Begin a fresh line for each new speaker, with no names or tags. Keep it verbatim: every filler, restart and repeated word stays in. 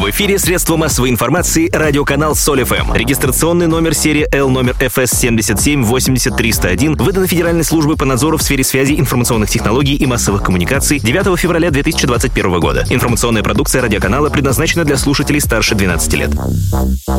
В эфире средства массовой информации радиоканал Соль эф эм. Регистрационный номер серии Л номер эф эс семь семь восемь ноль три ноль один выдан Федеральной службой по надзору в сфере связи, информационных технологий и массовых коммуникаций девятого февраля две тысячи двадцать первого года. Информационная продукция радиоканала предназначена для слушателей старше двенадцати лет.